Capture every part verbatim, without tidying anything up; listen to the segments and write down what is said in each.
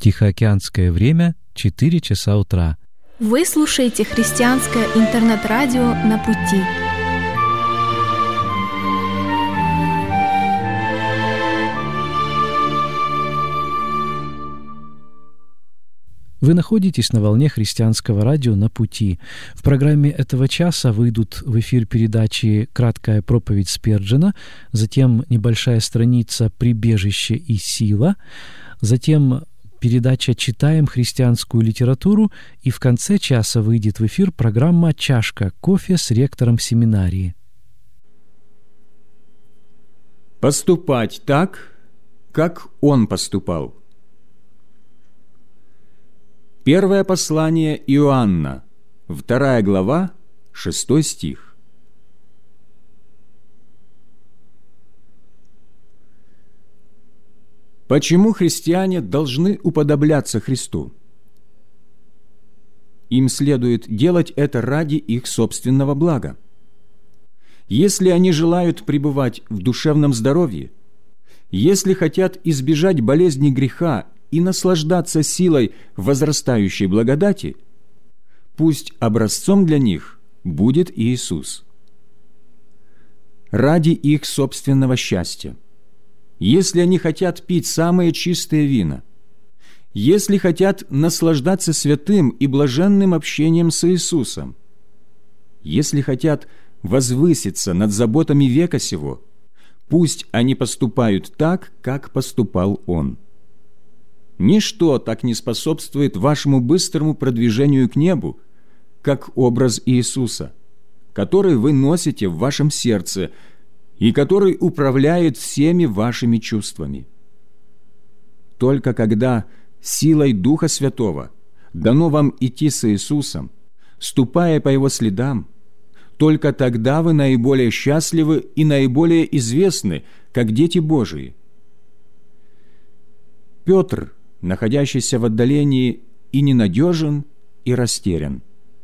Тихоокеанское время — четыре часа утра. Вы слушаете христианское интернет-радио «На пути». Вы находитесь на волне христианского радио «На пути». В программе этого часа выйдут в эфир передачи «Краткая проповедь Спирджена», затем небольшая страница «Прибежище и сила», затем передача «Читаем христианскую литературу», и в конце часа выйдет в эфир программа «Чашка кофе» с ректором семинарии. Поступать так, как он поступал. Первое послание Иоанна, вторая глава, шестой стих. Почему христиане должны уподобляться Христу? Им следует делать это ради их собственного блага. Если они желают пребывать в душевном здоровье, если хотят избежать болезни греха и наслаждаться силой возрастающей благодати, пусть образцом для них будет Иисус. Ради их собственного счастья, если они хотят пить самые чистые вина, если хотят наслаждаться святым и блаженным общением с Иисусом, если хотят возвыситься над заботами века сего, пусть они поступают так, как поступал Он. Ничто так не способствует вашему быстрому продвижению к небу, как образ Иисуса, который вы носите в вашем сердце и который управляет всеми вашими чувствами. Только когда силой Духа Святого дано вам идти с Иисусом, ступая по Его следам, только тогда вы наиболее счастливы и наиболее известны, как дети Божии. Петр, находящийся в отдалении, и ненадежен, и растерян.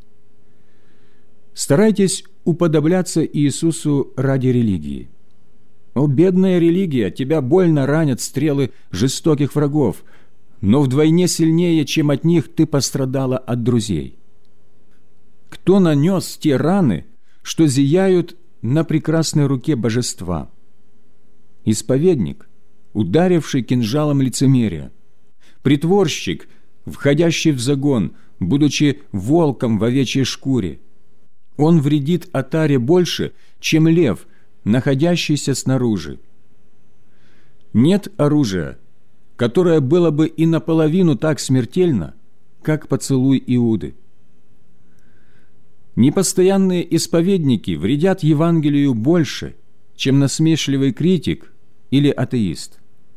Старайтесь уподобляться Иисусу ради религии. О, бедная религия, тебя больно ранят стрелы жестоких врагов, но вдвойне сильнее, чем от них, ты пострадала от друзей. Кто нанес те раны, что зияют на прекрасной руке божества? Исповедник, ударивший кинжалом лицемерия, притворщик, входящий в загон, будучи волком в овечьей шкуре. Он вредит отаре больше, чем лев, находящийся снаружи. Нет оружия, которое было бы и наполовину так смертельно, как поцелуй Иуды. Непостоянные исповедники вредят Евангелию больше, чем насмешливый критик или атеист.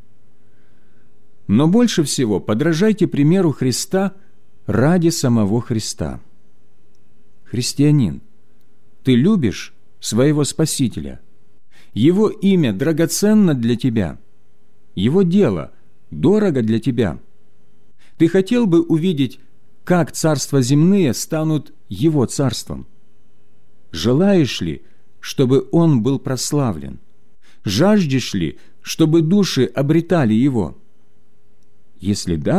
Но больше всего подражайте примеру Христа ради самого Христа. Христианин, ты любишь своего Спасителя. Его имя драгоценно для тебя. Его дело дорого для тебя. Ты хотел бы увидеть, как царства земные станут Его царством? Желаешь ли, чтобы Он был прославлен? Жаждешь ли, чтобы души обретали Его? Если да,